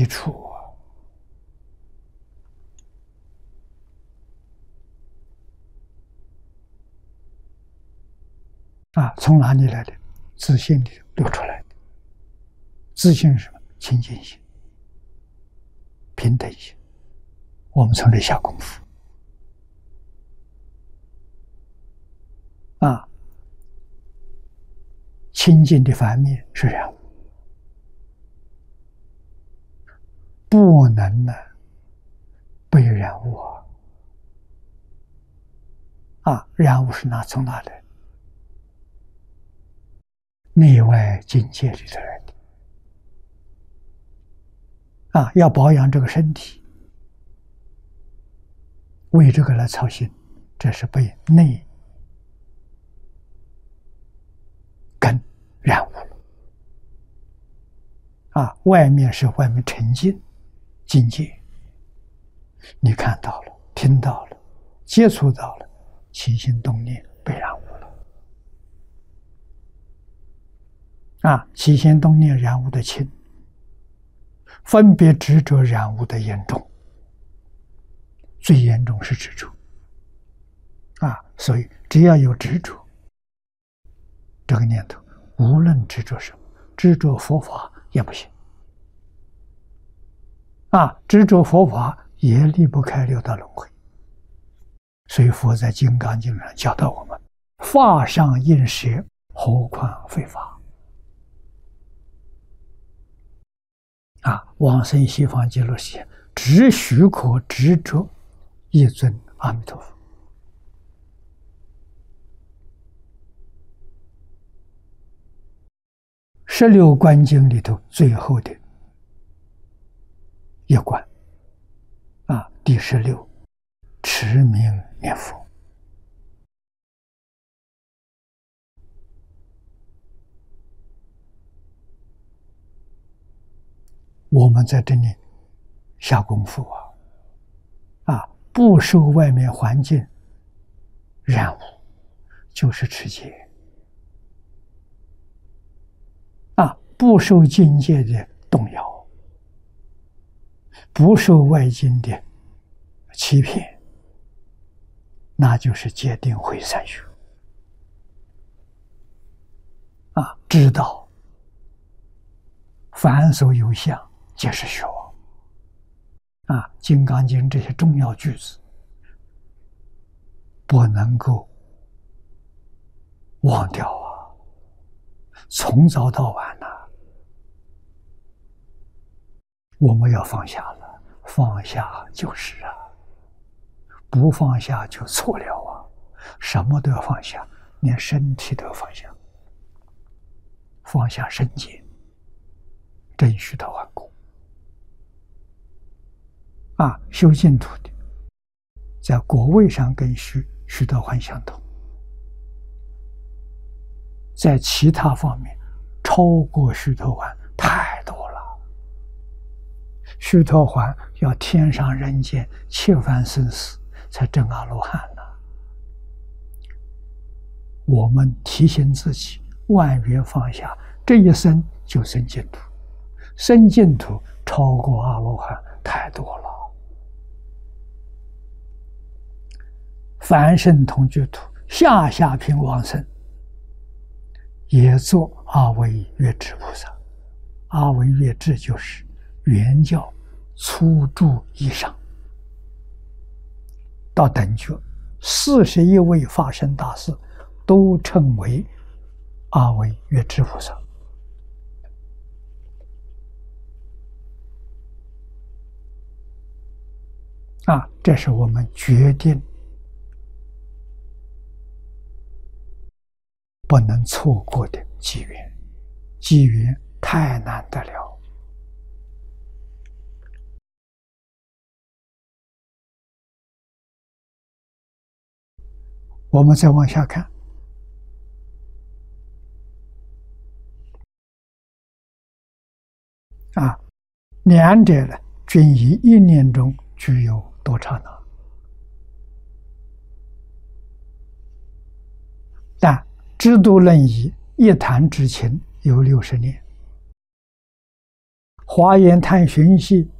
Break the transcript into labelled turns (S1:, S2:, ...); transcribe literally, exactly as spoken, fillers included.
S1: 基础啊！啊，从哪里来的？自信里流出来的。自信是什么？清净心、平等心。我们从这下功夫啊。清净的反面是染污，不能呢被染污啊！啊，染污是哪从哪来？内外境界里头来的啊！要保养这个身体，为这个来操心，这是被内根染污了啊！外面是外面沉浸境界，你看到了，听到了，接触到了，起心动念被染污了啊！起心动念染污的轻，分别执着染污的严重，最严重是执着啊！所以只要有执着这个念头，无论执着什么，执着佛法也不行啊！执着佛法也离不开六道轮回。所以佛在《金刚经》上教导我们：法上应舍，何况非法啊！往生西方极乐世界，只许可执着一尊阿弥陀佛。十六观经里头最后的一关啊，第十六，持名念佛。我们在这里下功夫啊，啊，不受外面环境染污，就是持戒啊，不受境界的动摇，不受外境的欺骗，那就是戒定慧三学啊，知道凡所有相，皆是虚妄啊！《金刚经》这些重要句子不能够忘掉啊！从早到晚呐、啊，我们要放下了，放下就是啊，不放下就错了啊！什么都要放下，连身体都要放下，放下身见，真须得顽固。啊，修净土的，在果位上跟须须陀洹相同，在其他方面超过须陀洹太多了。须陀洹要天上人间七番生死才证阿罗汉呢。我们提醒自己，万缘放下，这一生就生净土，生净土超过阿罗汉太多了。凡圣同居土，下下品往生，也做阿惟越致菩萨。阿惟越致就是原教初住以上，到等觉，四十一位法身大士都称为阿惟越致菩萨。啊，这是我们决定不能错过的机缘，机缘太难得了。我们再往下看，啊，两者呢，均以一念中具有多刹那，但只独论以一弹之情有六十年， 华严探寻系